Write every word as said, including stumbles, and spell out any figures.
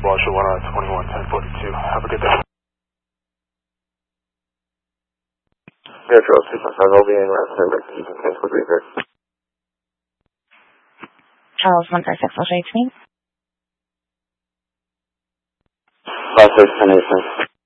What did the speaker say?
Marshall one on twenty-one ten forty-two. Have a good day. Yeah, Charles, two five five, I'll be in around ten minutes. Thanks for being here. Charles one five six, I'll show you to me. five six ten eight.